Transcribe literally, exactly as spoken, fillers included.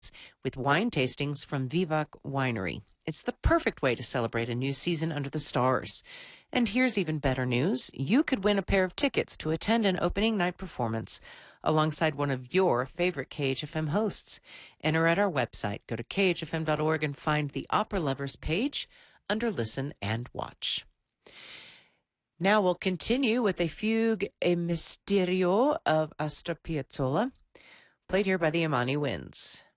with wine tastings from Vivac Winery. It's the perfect way to celebrate a new season under the stars. And here's even better news. You could win a pair of tickets to attend an opening night performance alongside one of your favorite K H F M hosts. Enter at our website. Go to k h f m dot org and find the Opera Lovers page under Listen and Watch. Now we'll continue with a fugue e misterio of Astor Piazzolla, played here by the Imani Winds.